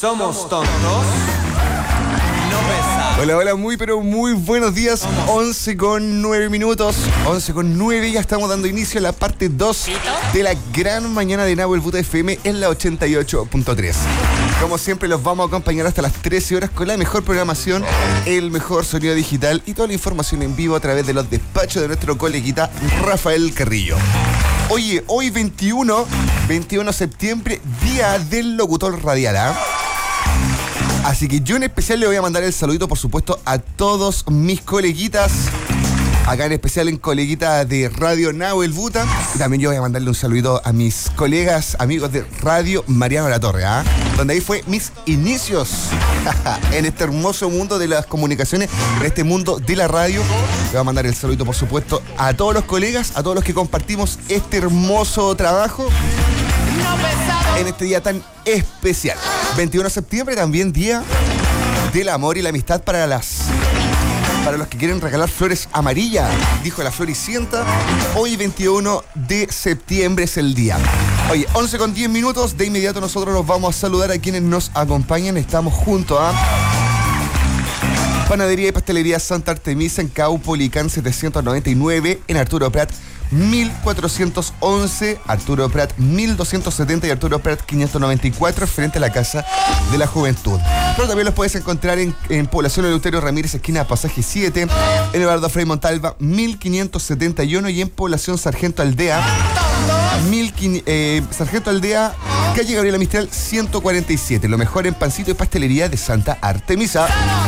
Somos tontos. No pesados. Hola, hola, pero muy buenos días. 11:09. 11:09, ya estamos dando inicio a la parte 2 de la gran mañana de Nahuel Buta FM en la 88.3. Como siempre, los vamos a acompañar hasta las 13 horas con la mejor programación, el mejor sonido digital y toda la información en vivo a través de los despachos de nuestro coleguita Rafael Carrillo. Oye, hoy 21 de septiembre, día del locutor radial, ¿ah? Así que yo en especial le voy a mandar el saludito, por supuesto, a todos mis coleguitas. Acá en especial en coleguita de Radio Nahuel Buta. Y también yo voy a mandarle un saludito a mis colegas, amigos de Radio Mariano La Torre, ¿ah? Donde ahí fue mis inicios en este hermoso mundo de las comunicaciones, en este mundo de la radio. Le voy a mandar el saludito, por supuesto, a todos los colegas, a todos los que compartimos este hermoso trabajo en este día tan especial. 21 de septiembre, también día del amor y la amistad para los que quieren regalar flores amarillas, dijo la Floricienta. Hoy 21 de septiembre es el día. Oye, 11:10, de inmediato nosotros nos vamos a saludar a quienes nos acompañan. Estamos junto a Panadería y Pastelería Santa Artemisa en Caupolicán 799, en Arturo Prat 1411, Arturo Prat 1270 y Arturo Prat 594, frente a la Casa de la Juventud. Pero también los puedes encontrar en Población Eleuterio Ramírez, esquina Pasaje 7, en Eduardo Frei Montalva 1571 y en Población Sargento Aldea, calle Gabriela Mistral 147. Lo mejor en pancito y pastelería de Santa Artemisa.